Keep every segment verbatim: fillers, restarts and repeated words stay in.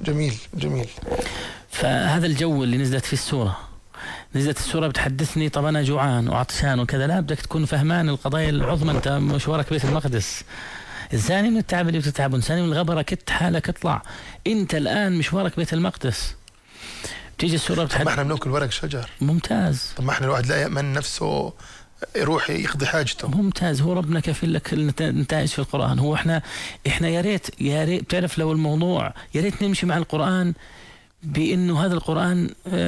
جميل جميل. فهذا الجو اللي نزلت في السورة، نزلت السورة بتحدثني طب أنا جوعان وعطشان وكذا، لا بدك تكون فهمان القضايا العظمى. أنت مشوارك بيت المقدس، إنساني من التعب اللي بتتعب، إنساني من الغبرة كت حالك اطلع، أنت الآن مشوارك بيت المقدس. بتيجي السورة بتحدث. طب ما احنا بناكل ورق شجر. ممتاز. طب ما احنا الواحد لا يأمن نفسه يروح يقضي حاجته. ممتاز. هو ربنا كفيل لك النتائج في القرآن. هو احنا احنا يا ريت يا ريت بتعرف لو الموضوع يا ريت نمشي مع القرآن بأنه هذا القرآن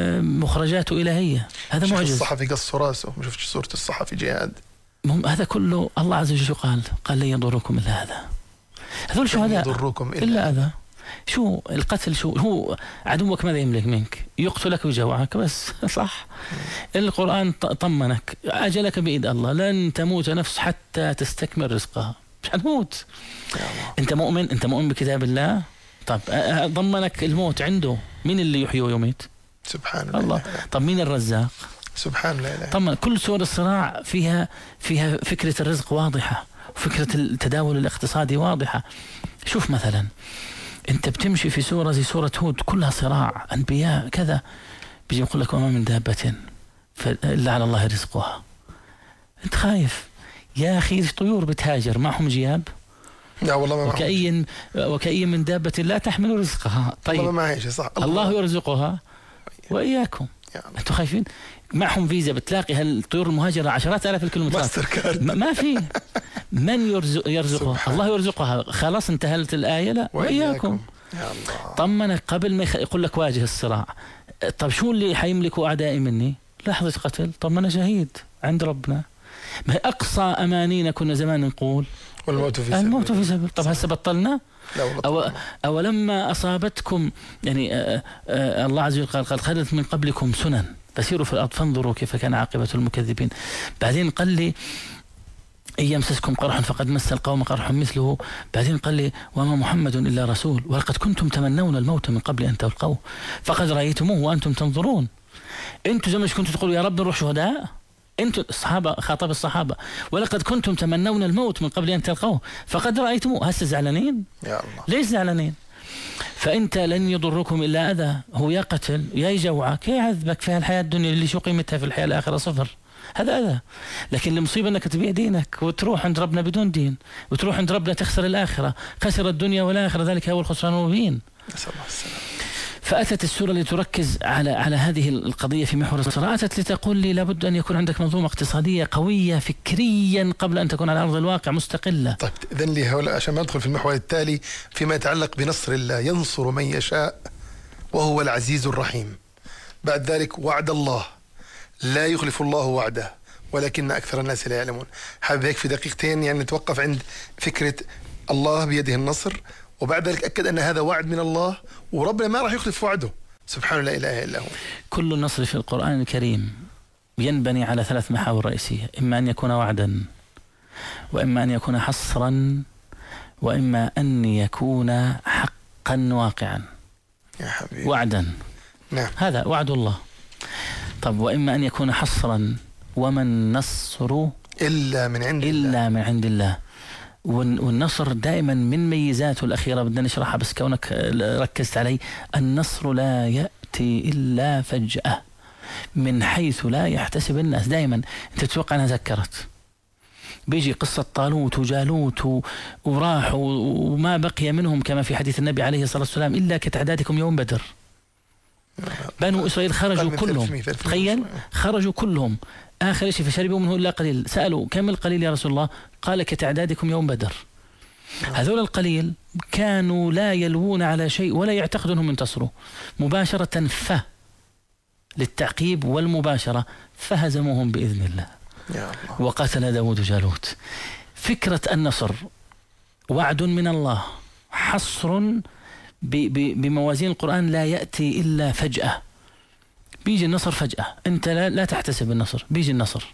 مخرجاته إلهية. هذا معجز. الصحفي قص راسه، ما شفتش صورة الصحفي جهاد. هذا كله الله عز وجل قال قال لن يضركم إلا هذا. هذول شهداء يضركم إلا, إلا هذا. شو القتل؟ شو هو عدوك ماذا يملك منك؟ يقتلك ويجوعك بس. صح. القرآن طمنك أجلك بإيد الله، لن تموت نفس حتى تستكمل رزقها. مش هتموت. أنت مؤمن؟ أنت مؤمن بكتاب الله؟ طب ضمنك الموت عنده. مين اللي يحيي ويميت؟ سبحان الله. الله. طب مين الرزاق؟ سبحان الله. طبعا كل سور الصراع فيها فيها فكرة الرزق واضحة، وفكرة التداول الاقتصادي واضحة. شوف مثلا انت بتمشي في سورة زي سورة هود كلها صراع انبياء كذا، بيجي يقول لك وما من دابة الا على الله رزقها. انت خايف يا اخي، طيور بتهاجر معهم جياب. لا والله ما وكأي وكأي من دابة لا تحمل رزقها. طيب والله ما هيش صح. الله, الله يرزقها وإياكم. انتوا خايفين؟ معهم فيزا بتلاقي هالطيور المهاجرة عشرات آلاف الكيلومترات. ما في من يرزق يرزقها. الله يرزقها. خلاص انتهت الآية. لا وإياكم. يا الله. طمنك قبل ما يقول لك واجه الصراع. طب شو اللي حيملكوا أعدائي مني؟ لحظة قتل. طب ما أنا شهيد عند ربنا. ما هي أقصى أمانينا كنا زمان نقول والموت في سبيل الموت في سبيل. طب هسه بطلنا. أو, أو لما أصابتكم يعني آآ آآ الله عز وجل قال قد خلت من قبلكم سنن فسيروا في الأرض فانظروا كيف كان عاقبة المكذبين. بعدين قال لي إن يمسسكم قرح فقد مس القوم قرح مثله. بعدين قال لي وما محمد إلا رسول ولقد كنتم تمنون الموت من قبل أن تلقوه فقد رأيتموه وأنتم تنظرون. أنتم زي ما كنتوا تقولوا يا رب نروح شهداء. أنتم الصحابة، خاطب الصحابة، ولقد كنتم تمنون الموت من قبل أن تلقوه فقد رأيتموه. هسه زعلانين؟ يا الله. ليش زعلانين؟ فأنت لن يضركم إلا أذى. هو يا قتل يا يجوعك يا يعذبك في الحياة الدنيا اللي شو قيمتها في الحياة الآخرة صفر. هذا أذى. لكن المصيبة أنك تبيع دينك وتروح عند ربنا بدون دين، وتروح عند ربنا تخسر الآخرة. خسر الدنيا والآخرة، ذلك هو الخسران المبين. نسأل الله السلامة. فأتت السورة لتركز على على هذه القضية في محور الصراع. أتت لتقول لي لابد أن يكون عندك منظومة اقتصادية قوية فكريا قبل أن تكون على أرض الواقع مستقلة. طيب إذن لي هؤلاء عشان ما ندخل في المحور التالي فيما يتعلق بنصر الله. ينصر من يشاء وهو العزيز الرحيم. بعد ذلك وعد الله لا يخلف الله وعده ولكن أكثر الناس لا يعلمون. حابب هيك في دقيقتين يعني نتوقف عند فكرة الله بيده النصر، وبعد ذلك أكد أن هذا وعد من الله وربنا ما راح يخلف وعده. سبحانه لا إله إلا هو. كل النصر في القرآن الكريم ينبني على ثلاث محاور رئيسية، إما أن يكون وعدا، وإما أن يكون حصرا، وإما أن يكون حقا واقعا. يا حبيبي. وعدا. نعم. هذا وعد الله. طب وإما أن يكون حصرا، وما النصر إلا من عند إلا الله. من عند الله. والنصر دائما من ميزاته الأخيرة بدنا نشرحها بس كونك ركزت علي. النصر لا يأتي إلا فجأة من حيث لا يحتسب الناس. دائما أنت تتوقع أنها ذكرت، بيجي قصة طالوت وجالوت وراحوا وما بقي منهم كما في حديث النبي عليه الصلاة والسلام إلا كتعدادكم يوم بدر. بنو إسرائيل خرجوا كلهم، تخيل خرجوا كلهم آخر شيء فشربوا منه إلا قليل. سألوا كم القليل يا رسول الله؟ قال كتعدادكم يوم بدر. هذول القليل كانوا لا يلوون على شيء ولا يعتقدون أنهم ينتصروا. مباشرة ف للتعقيب والمباشرة فهزموهم بإذن الله. يا الله. وقتل داود جالوت. فكرة النصر وعد من الله حصر بموازين القرآن لا يأتي إلا فجأة. بيجي النصر فجأة، أنت لا, لا تحتسب النصر، بيجي النصر.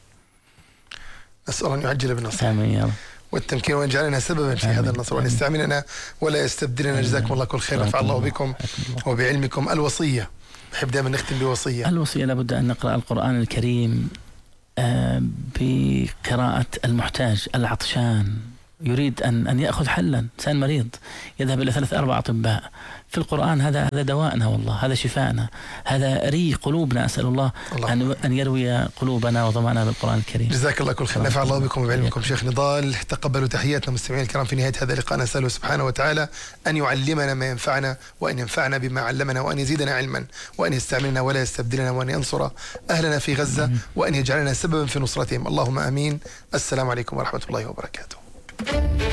نسأل الله أن يعجل بالنصر. آمين يا رب. والتمكين وأن يجعلنا سببا في هذا النصر وأن يستعملنا ولا يستبدلنا. جزاكم الله كل خير، نفع الله بكم وبعلمكم. الوصية بحب دائما نختم بوصية. الوصية لابد أن نقرأ القرآن الكريم بقراءة المحتاج العطشان يريد أن أن يأخذ حلا، إنسان مريض يذهب إلى ثلاث أربع أطباء. في القرآن هذا هذا دواءنا والله، هذا شفاءنا، هذا ري قلوبنا. أسأل الله, الله أن أن يروي قلوبنا وضماننا بالقرآن الكريم. جزاك الله كل خير، نفع الله بكم وبعلمكم. شيخ نضال، تقبلوا تحياتنا مستمعين الكرام في نهاية هذا اللقاء. نسأله سبحانه وتعالى أن يعلمنا ما ينفعنا، وأن ينفعنا بما علمنا، وأن يزيدنا علما، وأن يستعملنا ولا يستبدلنا، وأن ينصر أهلنا في غزة، وأن يجعلنا سببا في نصرتهم. اللهم آمين. السلام عليكم ورحمة الله وبركاته.